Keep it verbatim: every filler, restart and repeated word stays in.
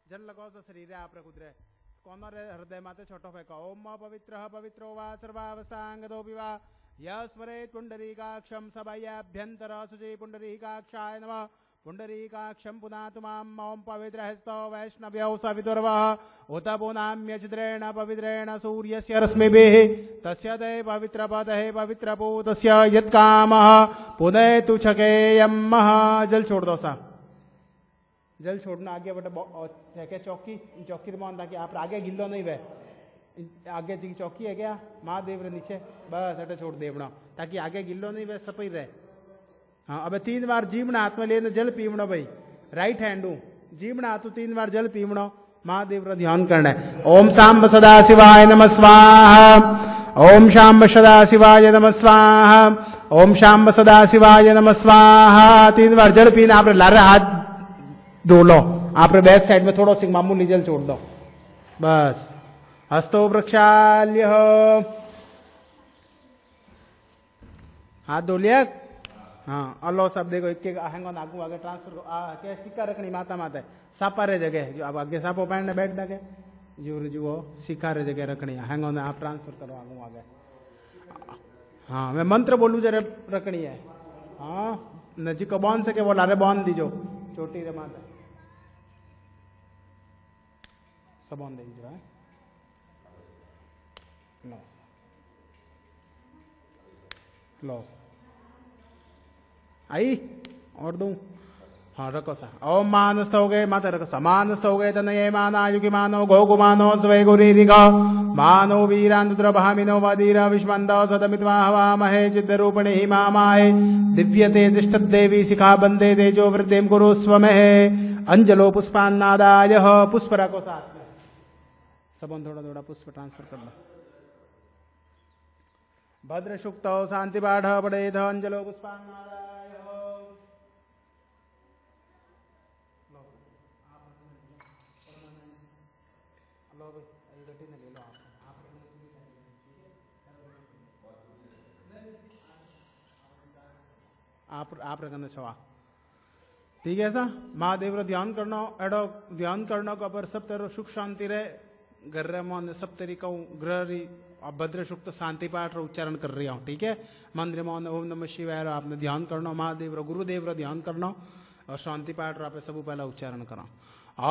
जल लगाओ सा शरीर आप कुदरे कौन हृदय माते छोटो फेंको ओम पवित्र पवित्रो वा सर्वावस्थांगदो विवा यस्मरे पुंडरीकाक्षम सभयाभ्यंतर सुजय पुंडरीकाक्षाय नमः पुंडरीकाक्षम पुनातु माम ओम पवित्रहस्तो वैष्णव्यौ सविदुर्वः उत पुनाम्य चिद्रेण पवित्रेण सूर्यस्य रश्मिभिः तस्य ते पवित्रपदहे पवित्रपूतस्य यत्कामः पुनेतु छकेयमः। जल छोड़ दो सा जल छोड़ना आगे बटे क्या चौकी चौकी मान ताकि आप आगे गिल्लो नहीं वे आगे जी चौकी है क्या महादेव रे नीचे बस अटे छोड़ देवना ताकि आगे गिल्लो नहीं वे सपई रहे। हाँ अब तीन बार जीवना हाथ में लेने जल पीवनो भाई राइट हैंड जीवना हाथ तीन बार जल पीवनो महादेव रा ध्यान करना है। ओम सांब सदा शिवाय नमः स्वाहा ओम शांब सदा शिवाय नमः स्वाहा ओम शांब सदा शिवाय नमः स्वाहा। तीन बार जल पीना आप लारे हाथ धो लो आप बैक साइड में थोड़ा सी मामूली जल छोड़ दो बस। हस्तो वृक्षाल्य हाथ धो लिया। हाँ अल्लाह सब देखो एक एक हैंग ऑन आगू आगे ट्रांसफर आ के सिक्का रखनी माता माता सापा रे जगह जो अब आगे सापो पहनने बैठ दे जो जो सिक्का रे जगह रखनी है हैंग ऑन आप ट्रांसफर करो आगू आगे। हाँ मैं मंत्र बोलूं जरा रखनी है। हाँ नजी को बांध सके वो लारे बांध दीजो चोटी रे माता सब बांध दीजिए है लॉस लॉस आई और दूं। हाँ रखो सा ओम मानस्थ हो गए माता रखो सा मानस्थ हो गए तनये माना युगी मानो गोगु मानो स्वे गुरीरिगा मानो वीरांद्र भामिनो वदीरा विष्मंदो सदमित्वा हवा महे चिद्ध रूपणे ही मामाए दिव्यते तिष्ठत देवी शिखा बंदे तेजो वृद्धिम कुरु स्वमहे अंजलो पुष्पान्नादाय पुष्प रखो साथ में सबन थोड़ा थोड़ा पुष्प ट्रांसफर कर लो। भद्र शुक्त शांति पाठ पढ़ेद अंजलो पुष्पान्नादाय आप आप रखना छवा ठीक है ऐसा महादेव रो ध्यान करना एडो ध्यान करना को पर सब तेरो सुख शांति रहे घर रे मन सब तरीका ग्रह री भद्र शुक्त शांति पाठ रो उच्चारण कर रही हूँ ठीक है। मंदिर में ओम नमः शिवाय आपने ध्यान करना महादेव रो गुरुदेव रो ध्यान करना और शांति पाठ रो आप सब पहला उच्चारण करा।